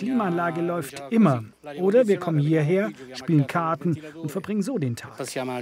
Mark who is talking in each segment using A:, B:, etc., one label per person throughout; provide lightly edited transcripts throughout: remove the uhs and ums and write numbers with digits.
A: Klimaanlage läuft immer. Oder wir kommen hierher, spielen Karten und verbringen so den Tag.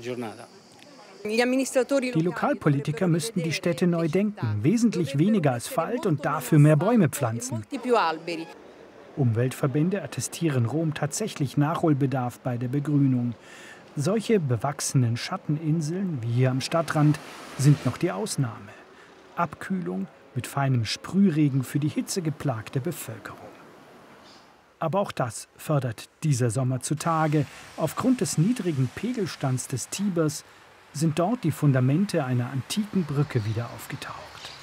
A: Die Lokalpolitiker müssten die Städte neu denken. Wesentlich weniger Asphalt und dafür mehr Bäume pflanzen. Umweltverbände attestieren Rom tatsächlich Nachholbedarf bei der Begrünung. Solche bewachsenen Schatteninseln wie hier am Stadtrand sind noch die Ausnahme. Abkühlung mit feinem Sprühregen für die hitzegeplagte Bevölkerung. Aber auch das fördert dieser Sommer zutage. Aufgrund des niedrigen Pegelstands des Tibers sind dort die Fundamente einer antiken Brücke wieder aufgetaucht.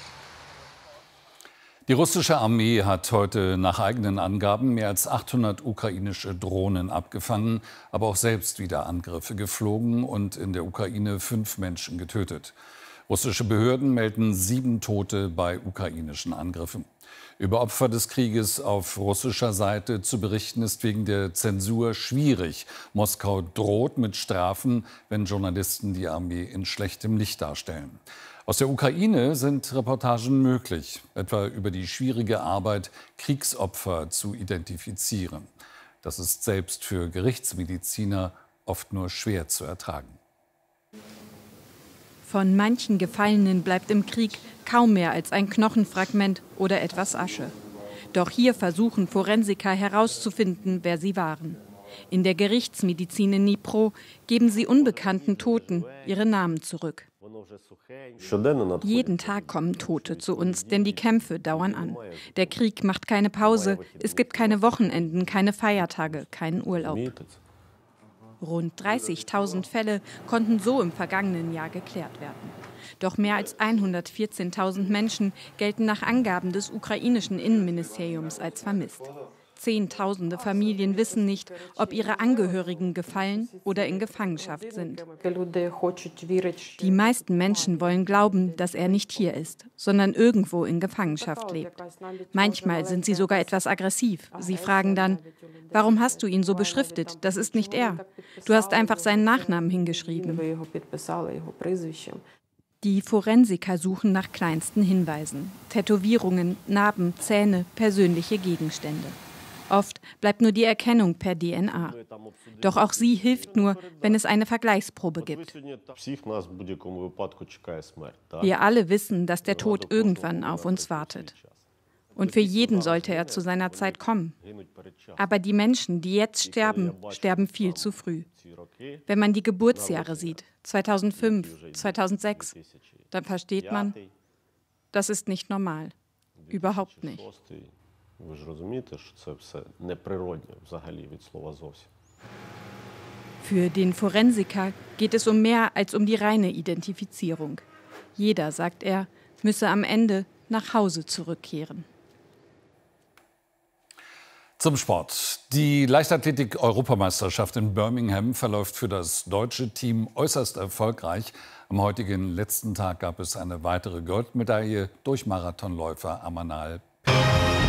B: Die russische Armee hat heute nach eigenen Angaben mehr als 800 ukrainische Drohnen abgefangen, aber auch selbst wieder Angriffe geflogen und in der Ukraine 5 Menschen getötet. Russische Behörden melden 7 Tote bei ukrainischen Angriffen. Über Opfer des Krieges auf russischer Seite zu berichten, ist wegen der Zensur schwierig. Moskau droht mit Strafen, wenn Journalisten die Armee in schlechtem Licht darstellen. Aus der Ukraine sind Reportagen möglich, etwa über die schwierige Arbeit, Kriegsopfer zu identifizieren. Das ist selbst für Gerichtsmediziner oft nur schwer zu ertragen.
C: Von manchen Gefallenen bleibt im Krieg kaum mehr als ein Knochenfragment oder etwas Asche. Doch hier versuchen Forensiker herauszufinden, wer sie waren. In der Gerichtsmedizin in Dnipro geben sie unbekannten Toten ihre Namen zurück. Jeden Tag kommen Tote zu uns, denn die Kämpfe dauern an. Der Krieg macht keine Pause, es gibt keine Wochenenden, keine Feiertage, keinen Urlaub. Rund 30.000 Fälle konnten so im vergangenen Jahr geklärt werden. Doch mehr als 114.000 Menschen gelten nach Angaben des ukrainischen Innenministeriums als vermisst. Zehntausende Familien wissen nicht, ob ihre Angehörigen gefallen oder in Gefangenschaft sind. Die meisten Menschen wollen glauben, dass er nicht hier ist, sondern irgendwo in Gefangenschaft lebt. Manchmal sind sie sogar etwas aggressiv. Sie fragen dann, warum hast du ihn so beschriftet? Das ist nicht er. Du hast einfach seinen Nachnamen hingeschrieben. Die Forensiker suchen nach kleinsten Hinweisen. Tätowierungen, Narben, Zähne, persönliche Gegenstände. Oft bleibt nur die Erkennung per DNA. Doch auch sie hilft nur, wenn es eine Vergleichsprobe gibt. Wir alle wissen, dass der Tod irgendwann auf uns wartet. Und für jeden sollte er zu seiner Zeit kommen. Aber die Menschen, die jetzt sterben, sterben viel zu früh. Wenn man die Geburtsjahre sieht, 2005, 2006, dann versteht man, das ist nicht normal. Überhaupt nicht.
D: Ви ж розумієте, що це все неприродне взагалі від слова зовсім.
C: Für den Forensiker geht es um mehr als um die reine Identifizierung. Jeder, sagt er, müsse am Ende nach Hause zurückkehren.
B: Zum Sport. Die Leichtathletik-Europameisterschaft in Birmingham verläuft für das deutsche Team äußerst erfolgreich. Am heutigen letzten Tag gab es eine weitere Goldmedaille durch Marathonläufer Amanal Peter.